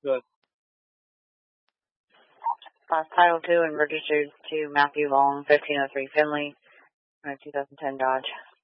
Good. Class Title II and registered to Matthew Long, 1503 Finley, 2010 Dodge.